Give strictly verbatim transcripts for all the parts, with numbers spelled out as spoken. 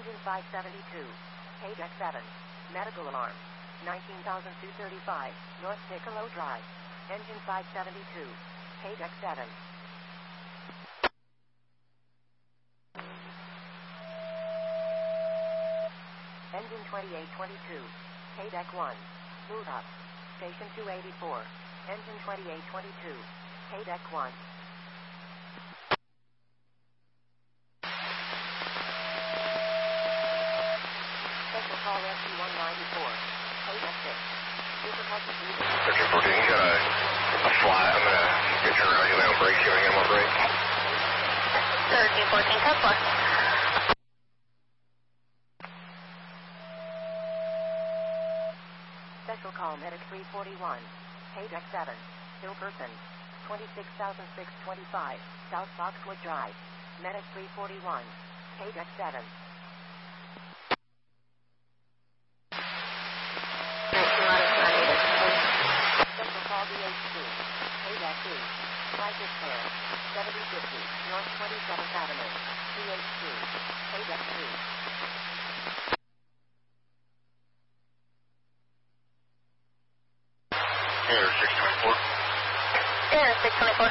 Engine five seventy-two. K deck seven. Medical alarm. nineteen thousand two hundred thirty-five. North Piccolo Drive. Engine five seventy-two. K deck seven. Engine twenty-eight twenty-two. K deck one. Move up. Station two eighty-four. Engine twenty-eight twenty-two. K deck one. Special call S C one ninety-four. K deck six. Difficulty three. thirteen fourteen, got a, a fly. I'm going to get your around. You on brake, giving him a brake. thirteen fourteen, code four. Special call Medic three forty-one. K deck seven. Hill person. twenty-six thousand six hundred twenty-five. South Foxwood Drive. Medic three forty-one. K deck seven. Special call D H two. K deck two. Flight repair. seventy fifty. North twenty-seventh Avenue. D H two. K deck two. Air six twenty-four. Air six twenty-four.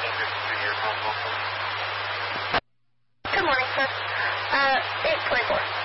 Good morning, sir. Uh, eight twenty-four.